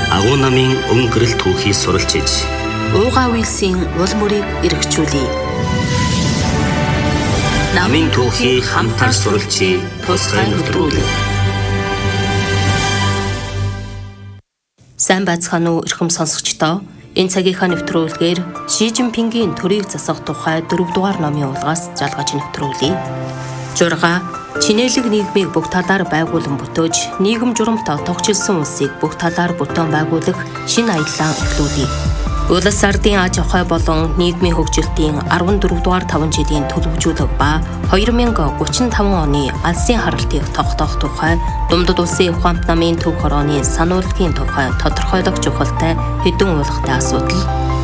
Агуу намын өнгөрөл түүхийг суралж иж уугаа үйлсийн уул мөрийг эргчүүлье. Намын түүхийг хамтар суралцъя, тусгай нэвтрүүлэг. Сайн байцгаана уу эрхэм сонсогчдоо. Энэ цагийнхаа нэвтрүүлгээр Ши Жинпингийн төрийг засах тухай 4 дугаар номын улгаас жалгаж нэвтрүүлье. 6. Чинээлэг нийгмийг бүх талаар байгуулан бүтөөж, нийгэм журамт тогтжилсон улсыг бүх талаар бүтээн байгуулах шинэ аяллаа эхлүүлье. Улс ардын аж ахуй болон нийгмийн хөгжилтийн 14 дугаар 5 жилийн төлөвлөжүүлэг ба 2035 оны алсын харалтыг тогтоох тухай Думдад улсын ухаант намын төв хорооны сануулгын тухай тодорхойлох чухалтай хэдэн уулгатай асуудал.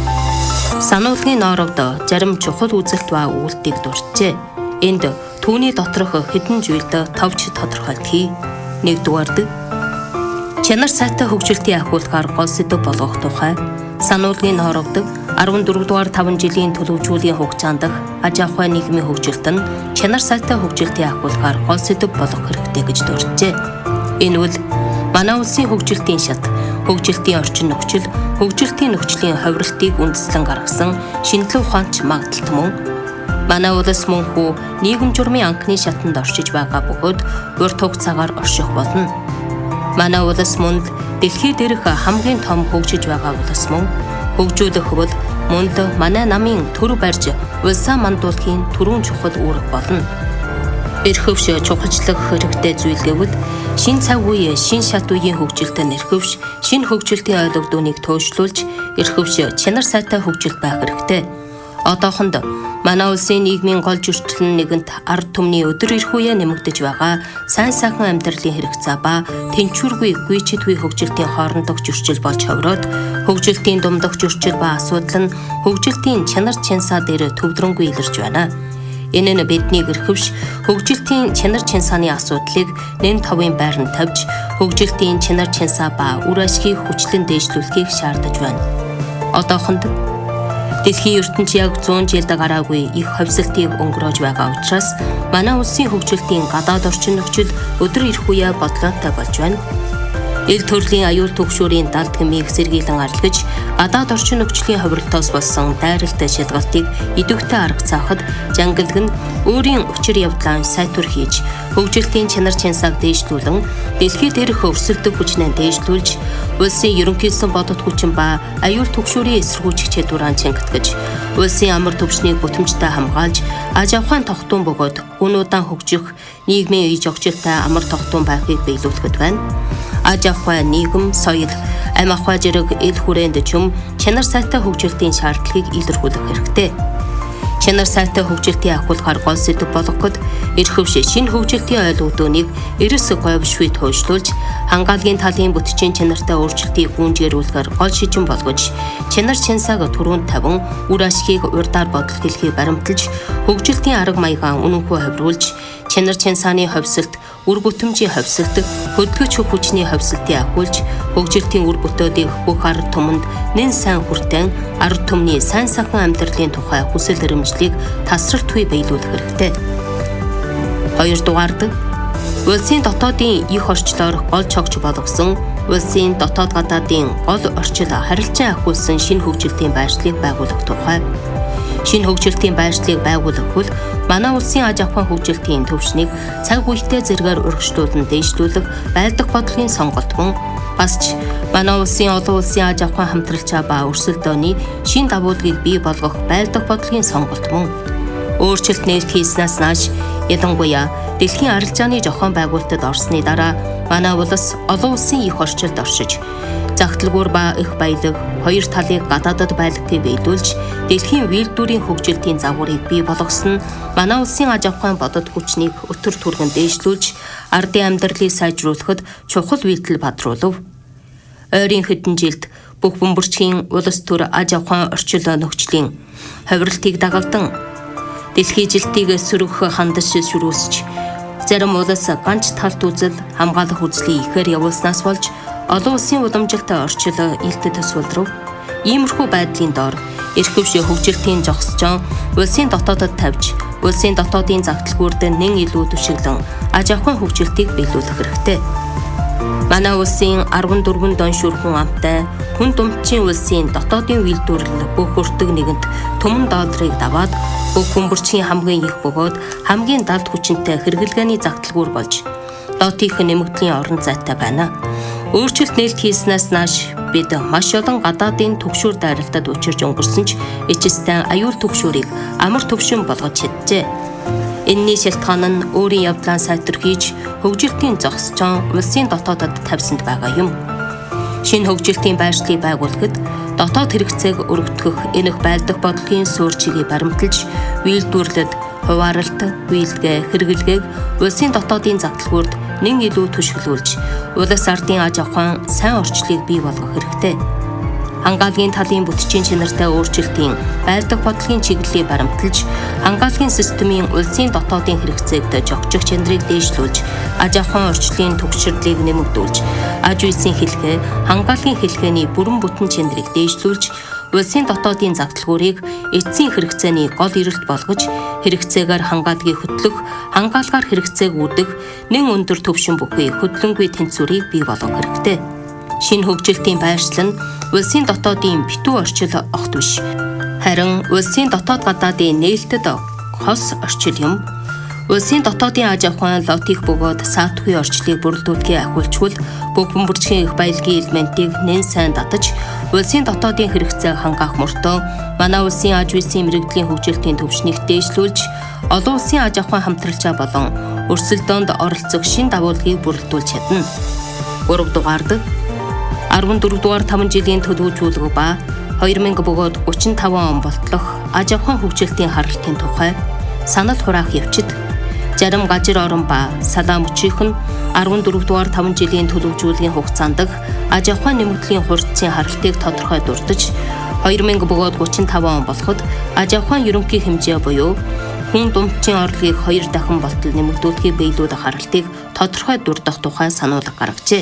Сануулгын ноорогд зарим чухал үзэлт ба үйлдэлийг дурджээ. Энд түүний доторх хэдэн зүйлд товч тодорхойлдгийг. 1-р чанар сайтай хөгжилтийн ахиулгаар гол сэдэв болгох тухай сануулгын ноорогд 14 дугаар 5 жилийн төлөвлөжүүлгийн хугацаанд аж ахуй нийгмийн хөгжилт нь чанар сайтай хөгжилтийн ахиулгаар гол сэдэв болох хэрэгтэй гэж дурджээ. Энэ үл манай улсын хөгжилтийн шат, хөгжилтийн орчин нөхцөл, хөгжилтийн нөхцөлийн хувиралтыг үндэслэн гаргасан шинжилгээ ухаанч магадaltaй мөн манай улс мөнхүү нийгэм журмын анхны шатанд оршиж байгаа бөгөөд урт хугацаагаар орших болно. Манай улс мөн дэлхий дээрх хамгийн том хөгжиж байгаа улс мөн хөгжүүлэх бол мөнд манай намын төр барьж улсаа мандуулахын түрүүн чухал үүрэг болно. Эрхөвш чухалчлах хэрэгтэй зүйл гэвэл шин цаг үе, шин шат үеийн хөгжилтөд эрхөвш, шин хөгжилтийн ойлголтуудыг туйлшруулж, эрхөвш чанар сайтай хөгжил байх хэрэгтэй. Одоохонд манай улсын нийгмийн гол зөрчил нь нэгэнт ард түмний өдөр ирэх үе нэмэгдэж байгаа сайн сайхан амьдралын хэрэгцээ ба тэнцвэргүй гүйцэтгэл хөгжилтийн хоорондох зөрчил болж хувираад хөгжилтийн думдах зөрчил ба асуудал нь хөгжилтийн чанар чансаа дээр төвдрөнгүй илэрч байна. Энэ нь бидний эрхөвш хөгжилтийн чанар чансааны асуудлыг нэн товын байранд тавьж хөгжилтийн чанар чансаа ба үр ашгийг хүчлэн дээшлүүлэхийг шаардаж байна. Одоохонд дэлхийн ертөнц яг 100 жилд гараагүй их хөвсөлтийг өнгөрөөж байгаа учраас манай улсын хөгжилтийн гадаад орчин нөхцөл өдөр ирэх үе бодлоотой болж байна. Ил төрлийн аюул түгшүүрийн далд хэмээх сэргийлэн арилгаж, гадаад орчин нөхцөлийн хувиралтаас болсон дайралтай шалгалтыг идэвхтэй арга заахад жангалг нь өөрийн учир явдлаа сайтур хийж, хөгжилтийн чанар чансааг дээшлүүлэн, дэлхий дээрх өрсөлдөх хүчнээ дээшлүүлж, улсын ерөнхийлсөн бодит хүчин ба аюул түгшүүрийн эсэргүүцэх чадвараа чингтгэж, улсын амар төвшнийг бүтэмжтэй хамгаалж, аж ахуйн тогтун бөгөөд үн удаан хөгжих, нийгмийн ие жогчлолтой амар тогтун байхыг биелүүлэхэд байна. Аж ахуй, нийгэм, соёл, амь ахуй зэрэг ил хүрээнд чум чанар сайтай хөгжилтийн шаардлагыг илэрхийлэх хэрэгтэй. Чанар сайтай хөгжилтийн ахиулгаар гол сэдэв болгоход эрхөвш шинэ хөгжилтийн ойлголтуудыг эрс говьшгүй туйлшруулж, хангаалгын талын бүтцийн чанартай өөрчлөлтийг гүнжгэрүүлэхээр гол шижин болгож, чанар чансааг түрүүнд тавин, үр ашгийг урдаар бодол хэлхийг баримталж, хөгжилтийн арга маягаа үнэнхүү хувируулж, чанар чансааны ховсолт, үр бүтэмжийн ховсолт, хөдөлгөж хүчний ховсолтыг ахиулж, хөгжилтийн үр бүтөөдийг бүх ард түмэнд нэн сайн хүртэн, ард түмний сайн сайхан амьдралын тухай хүсэл эрмэлзлийг тасралтгүй биелүүлэх хэрэгтэй. 2-р улсын дотоодын их орчлоор гол чогч болгосон, улсын дотоод гадаадын гол орчил харилцан ахиулсан шинэ хөгжилтийн байршлыг байгуулах тухай. Шинэ хөгжилтийн байршлыг байгуулах бол манай улсын аж ахуйн хөгжилтийн төвшнийг цаг үетэй зэргээр урагшлуулан дээшлүүлэх байлдах бодлогын сонголт мөн бас ч манай улсын олон улсын аж ахуйн хамтралчаа ба өрсөлдөөний шинэ давуулгыг бий болгох байлдах бодлогын сонголт мөн. Өөрчлөлт нээлт хийснээс нааш ялангуяа дэлхийн арилжааны зохион байгуулалтад орсны дараа манай улс олон улсын их орчилд оршиж, загталгуур ба их баялаг хоёр талыг гадаадад байлгахыг биелүүлж, дэлхийн үйлдвэрийн хөгжилтийн загварыг бий болгосон нь манай улсын аж ахуйн бодит хүчнийг өтөр түргэн дээшлүүлж, ардын амьдралыг сайжруулахад чухал үйлдэл бадруулав. Ойрын хэдэн жилд бүх бөмбөрчгийн улс төр аж ахуйн орчил нөхцөлийн хувиралтыг дагалдан дэлхийн жилтийг сөргөх хандаж шүрүүлсэж, зарим улс ганц талт үзэл хамгаалах үзлийг ихээр явуулснаас болж олон улсын уламжилт орчил илтэд төсвөлдрөв. Иймэрхүү байдлын доор эрхөвш хөгжилтийн зогсчон улсын дотоодод тавьж, улсын дотоодын загталгүйрд нэн илүү түшиглэн аж ахуйн хөгжилтийг биелүүлэх хэрэгтэй. Манай улсын 14 дон шүрхэн амтай хүн думчийн улсын дотоодын үйлдвэрлэл бүх өртөг нэгэнт $1 долларыг даваад бүх бөмбөрчгийн хамгийн их бөгөөд хамгийн далд хүчинтэй хэрэглгээний загталгүйр болж дотийнх нэмэгдлийн орон зайтай байна. Өөрчлөлт нээлт хийснээс нааш бид маш олон гадаадын түгшүүр дайралтад учирч өнгөрсөн ч эцэстэн аюул түгшүүрийг амар түвшин болгож чаджээ. Энэний шалтгаан нь өөрийн явдлаа сайтархийж хөгжилтийн зогсчон улсын дотоодод тавьсанд байгаа юм. Шинэ хөгжилтийн байршлыг байгуулахад дотоод хэрэгцээг өргөтгөх энэх байлдах бодлогын суурьчийг баримталж үйлдвэрлэлд хуваарлалт, үйлдгээ, хэрэглгээг улсын дотоодын загталгүйрд нэн илүү түшиглүүлж улс ардын аж ахуйн сайн орчлыг бий болгох хэрэгтэй. Хангалтын талын бүтцийн чанартай өөрчлөлтийн байлдах бодлогын чиглэлийг баримталж, хангалтын системийн улсын дотоодын хэрэгцээгт жогжих чанарыг дээшлүүлж, аж ахуйн орчлын түгшрэлийг нэмэгдүүлж, аж үйлсийн хэлхээ, хангалтын хэлхээний бүрэн бүтэн чанарыг дээшлүүлж, улсын дотоодын загталгүйрийг эцсийн хэрэгцээний гол эрэлт болгож, хэрэгцээгээр хангалтыг хөтлөх, хангалтгаар хэрэгцээг үүрдэх, нэн өндөр түвшин бүхий хөдлөнгүй тэнцвэрийг бий болгох хэрэгтэй. Шинэ хөгжилтийн байршил нь улсын дотоодын битүү орчил огт биш. Харин улсын дотоод гадаадын нээлттэд хос орчил юм. Улсын дотоодын аж ахуйн лотих бөгөөд саатгүй орчлыг бүрэлдүүлэхээ ахиулчвал бүх бөмбөрчгийн их баялагын элементийг нэн сайн татаж, улсын дотоодын хэрэгцээг хангах мөртөө манай улсын аж үйлсийн мэрэгдлийн хөгжилтийн түвшнийг дээшлүүлж, олон улсын аж ахуйн хамтралчаа болон өрсөлдөөнд оролцох шин дагуулгыг бүрэлдүүлж чадна. 3 дугаард 14 дугаар 5 жилийн төлөвлөгөө ба 2000 бөгөөд 35 он болтлох аж ахуйн хөгжилтийн харалтын тухай санал хураах явцад зарим газар орон ба салаа мөчийнх нь 14 дугаар 5 жилийн төлөвлөгөөлийн хугацаанд аж ахуйн нэмэгдлийн хурцын харалтыг тодорхой дурдж 2000 бөгөөд 35 он болоход аж ахуйн ерөнхий хэмжээ буюу хүн думчийн орлогыг 2 дахин болтол нэмэгдүүлэхийг биелүүлэх харалтыг тодорхой дурдах тухай сануулга гаргажээ.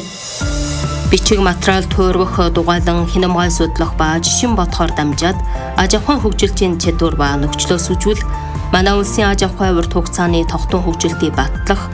Бичиг материал туурвах, дугайлан хинэмгай судлах ба жишин бодохоор дамжаад аж ахуйн хөгжилтийн чадвар ба нөхцлөөс үзвэл манай улсын аж ахуйн урт хугацааны тогтун хөгжилтийг батлах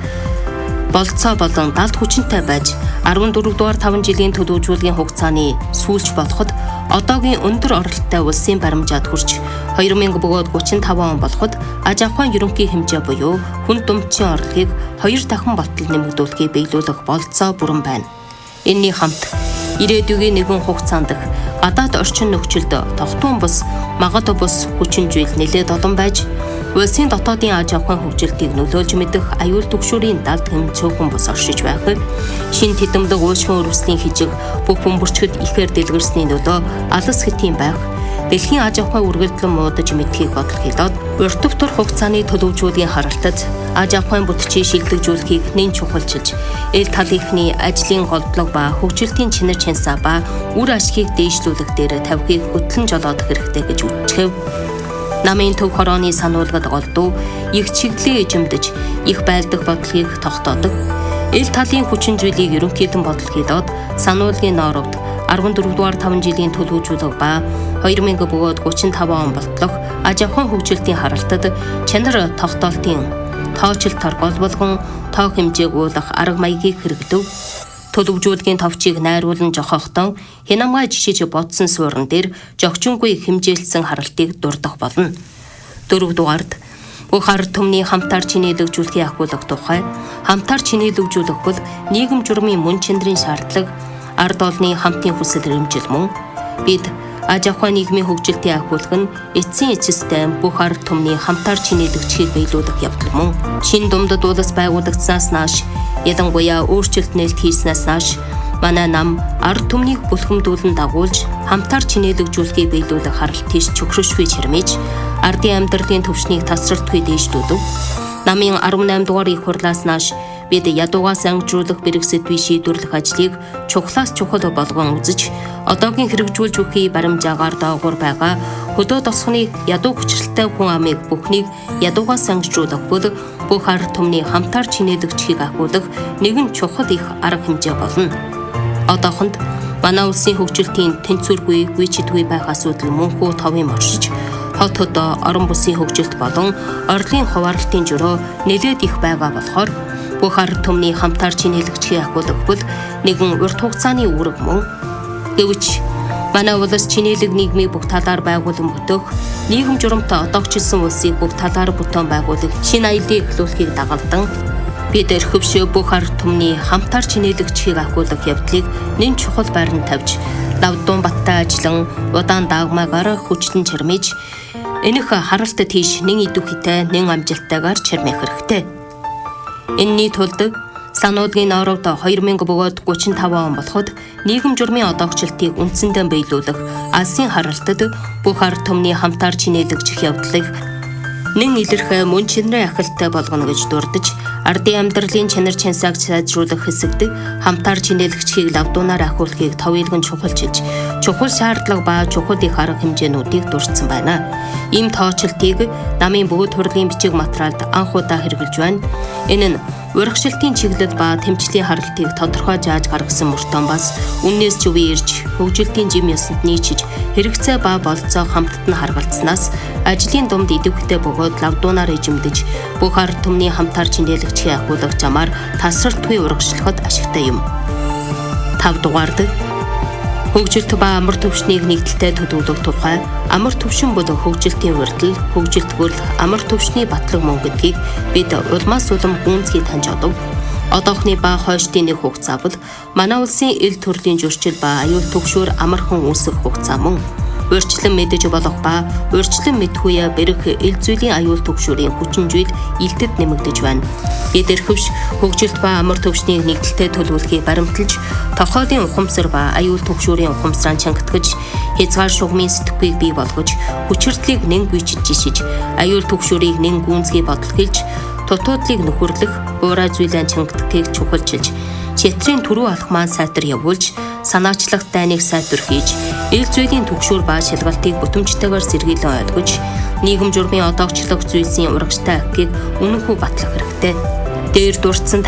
болцоо болон далд хүчинтэй байж 14 дугаар 5 жилийн төлөвлөгөөлийн хугацааны сүүлч болоход одоогийн өндөр оролттой улсын баримжаад хүрч 2000 бөгөөд 35 он болоход аж ахуйн ерөнхий хэмжээ буюу хүн думчийн орлогыг 2 дахин болтол нэмэгдүүлэхийг биелүүлэх болцоо бүрэн байна. Энэний хамт ирээдүйн нэгэн хугацаанд гадаад орчин нөхцөлд тогтун бус, магад бус хүчин зүйл нэлээд олон байж, улсын дотоодын аж ахуйн хөгжилтийг нөлөөлж мэдэх аюул түгшүүрийн далд хэм цөөхөн бус оршиж байхыг, шин тэдэмдэг уушгин өрөвслийн хижиг бүх бөмбөрчгөд ихээр дэлгэрсний нөлөө алс хэтийн байх, дэлхийн аж ахуйн үргэлжлэн муудаж мэдхийг бодол хэлээд, урт төвтөр хугацааны төлөвлөгөөлийн харалтад аж ахуйн бүтцийг шилдэгжүүлэхийг нэн чухалчилж, эл талынхны ажлын голдлог ба хөгжилтийн чинэр чансаа ба үр ашгийг дээшлүүлэх дээр тавихыг хөтлөн жолоодох хэрэгтэй гэж үзчихв. Намын төв хорооны сануулгад голдуу их чиглэлээ эжимдэж, их байлдах бодлогыг тогтоодог. Эл талын хүчин зүйлийг ерөнхийдэн бодол хийлээд сануулгын ноорогт 14 дугаар 5 жилийн төлөвлөгөө ба 2000 бөгөөд 35 он болтлох аж ахуйн хөгжилтийн харалтад чанар тогтоолтын тоочлолтоор гол болгон тоо хэмжээг уулах арга маягийг хэрэглэв. Төлөвлөгөөлийн товчийг найруулан жохохдоо хинамгай жишиж бодсон суурин дээр жогчингүй хэмжээлсэн харалтыг дурдах болно. 4 дугаард бүх ард түмний хамтаар чинээлэгжүүлэхийг ахиулах тухай хамтаар чинээлэгжүүлэх бол нийгэм журмын мөн чанарын шаардлага, ард олны хамтын хүсэл эрмжил мөн. Бид аж ахуйн нийгмийн хөгжилтийн ахиулах нь эцсийн эцэстэй бүх ард түмний хамтаар чинээлэгжихийг биелүүлэх явдал мөн. Шинэ думдад улс байгуулагдсанаас нааш, ялангуяа өөрчлөлт нээлт хийснээс нааш манай нам ард түмнийг бүлхэмдүүлэн дагуулж хамтаар чинээлэгжүүлэхийг биелүүлэх харалт тийш чөхрөшгүй чирмэж, ардын амьдралын төвшнийг тасралтгүй дээшлүүлв. Намын 18 дугаар их хурлаас нааш бид ядуугаас ангижруулах бэрхсэтгүй шийдвэрлэх ажлыг чухлаас чухал болгон үзэж, одоогийн хэрэгжүүлж бүхий баримжаагаар доогуур байгаа хөдөө тосгоны ядуу хүчрэлтэй хүн амыг бүхнийг ядуугаас ангижруулах бол бүх ард түмний хамтаар чинээлэгжихийг ахиулах нэгэн чухал их арга хэмжээ болно. Одоохонд манай улсын хөгжилтийн тэнцвэргүй, гүйцэдгүй байх асуудал мөнхөө товын оршиж, хот орон бүсийн хөгжилт болон орлын хуваарлтын журуу нэлээд их байгаа болохоор бүх ард түмний хамтаар чинээлэгчхийг агуулгах бол нэгэн урт хугацааны үүрэг мөн. Гэвч манай улс чинээлэг нийгмийг бүх талаар байгуулан бүтээх, нийгэм журамтай одоогчилсан улсыг бүх талаар бүтээн байгуулах шинэ аяллыг эхлүүлэхийг дагалдан бид эрхвшөө бүх ард түмний хамтаар чинээлэгчхийг агуулгах явдлыг нэн чухал байранд тавьж, Лавдун баттай ажиллан удаан даагмаагаар хүчлэн чирмэж, энэх харалт тийш нэн идэвхтэй, нэн амжилттайгаар чирмэх хэрэгтэй. Энэний тулд сануудгийн орогд 2000 бөгөөд 35 он болоход нийгэм журмын одоогчлтыг үндсэндээ биелүүлэх Алсын харалтад бүх ард түмний хамтаар чинээлэгжих явдлыг нэн илэрхэ мөн чанарын ахалтай болгоно гэж дурдж, ардын амьдралын чанар чансааг сайжруулах хэсэгт хамтаар чинээлэгчхийг лавдуунаар ахиулахыг товъйлгон чухалчилж, чухал шаардлага ба чухал их арга хэмжээнүүдийг дурдсан байна. Ийм тооцоолтыг намын бүгд хурлын бичиг материалд анх удаа хэрэгжилж байна. Энэ нь урагшлалтын чиглэл ба тэмцлийн харалтыг тодорхой зааж гаргасан мөртөө бас үннээс ч үе ирж хөгжилтийн жим ёсонд нийцэж хэрэгцээ ба болцоо хамтд нь харгалцснаас ажлын дунд идэвхтэй бөгөөд лавдуунаар эжимдэж бүх ард түмний хамтаар чинээлэгчхийг агуулгах замаар тасралтгүй урагшлахад ашигтай юм. 5 дугаард хөгжилт ба амар төвшнийг нэгдэлтэй төлөвлөх тухай амар төвшин бол хөгжилтийн урьдчил, хөгжилтгүүр амар төвшний батлаг мөн гэдгийг бид улмаас улам гүнзгий таньж одов. Одоохны ба хойштын нэг хугацаа бол манай улсын ил төрлийн зөрчил ба аюул түгшүүр амархан үүсэх хугацаа мөн. Урьдчилан мэдэж болох ба урьдчилан мэдхүйе бэрх ил зүйлийн аюул түгшүүрийн хүчин зүйл илтэд нэмэгдэж байна. Бид эрхвш хөгжилт ба амар төвшнийг нэгдэлтэй төлөвлөхийг баримталж, тохиолын ухамсар ба аюул түгшүүрийн ухамсараа чангатгаж, хязгаар шугамын сэтгэхүйг бий болгож, хүчирдлийг нэн гүйчиж жишиж, аюул түгшүүрийг нэн гүнзгий бодлохилж, тутуудлыг нөхөрлөх, уурай зүйлэн чангатгахыг чухалчилж, чэтрийн түрүү алхмаа сайтар явуулж, санаачлах дайныг сайтар хийж, ил зүйлийн түгшүүр ба шалгалтыг бүтэмжтэйгээр сэргийлэн ойлгож, нийгэм журмын одоогчлох зүйлсийн урагштай акийг үнэнхүү батлах хэрэгтэй. Дээр дурдсан